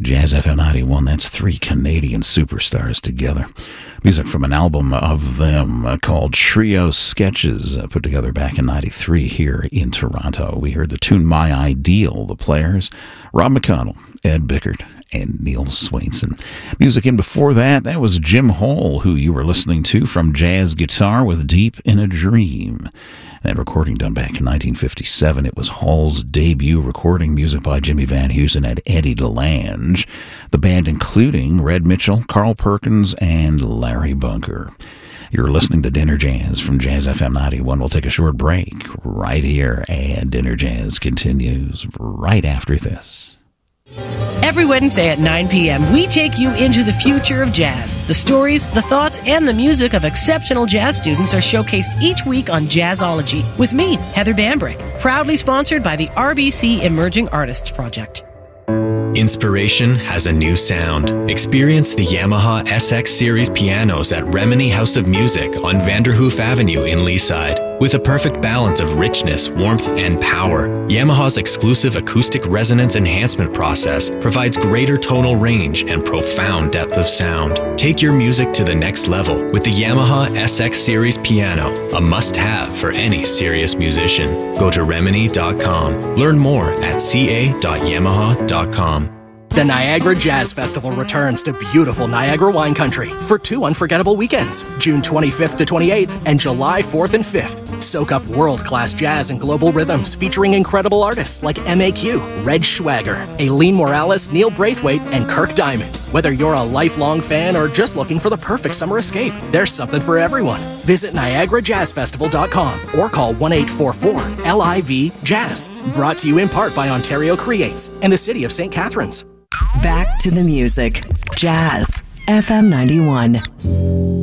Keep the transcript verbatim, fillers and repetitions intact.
Jazz F M ninety-one, that's three Canadian superstars together. Music from an album of them uh, called Trio Sketches, uh, put together back in ninety-three here in Toronto. We heard the tune My Ideal, the players, Rob McConnell, Ed Bickert, and Neil Swainson. Music in before that, that was Jim Hall, who you were listening to from Jazz Guitar with Deep in a Dream. That recording done back in nineteen fifty-seven. It was Hall's debut recording, music by Jimmy Van Heusen and Eddie DeLange. The band including Red Mitchell, Carl Perkins, and Larry Bunker. You're listening to Dinner Jazz from Jazz F M ninety-one. We'll take a short break right here, and Dinner Jazz continues right after this. Every Wednesday at nine p.m., we take you into the future of jazz. The stories, the thoughts, and the music of exceptional jazz students are showcased each week on Jazzology with me, Heather Bambrick, proudly sponsored by the R B C Emerging Artists Project. Inspiration has a new sound. Experience the Yamaha S X Series pianos at Remini House of Music on Vanderhoof Avenue in Leaside. With a perfect balance of richness, warmth, and power, Yamaha's exclusive acoustic resonance enhancement process provides greater tonal range and profound depth of sound. Take your music to the next level with the Yamaha S X Series piano, a must-have for any serious musician. Go to remini dot com. Learn more at c a dot yamaha dot com. The Niagara Jazz Festival returns to beautiful Niagara wine country for two unforgettable weekends, June twenty-fifth to twenty-eighth and July fourth and fifth. Soak up world-class jazz and global rhythms featuring incredible artists like M A Q, Red Schwager, Aileen Morales, Neil Braithwaite, and Kirk Diamond. Whether you're a lifelong fan or just looking for the perfect summer escape, there's something for everyone. Visit niagara jazz festival dot com or call one eight four four L I V Jazz. Brought to you in part by Ontario Creates and the City of Saint Catharines. Back to the music. Jazz F M ninety-one.